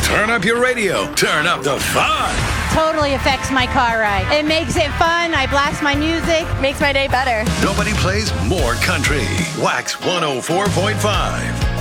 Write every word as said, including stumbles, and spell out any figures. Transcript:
Turn up your radio. Turn up the fun. Totally affects my car ride. It makes it fun. I blast my music. Makes my day better. Nobody plays more country. Wax one oh four point five.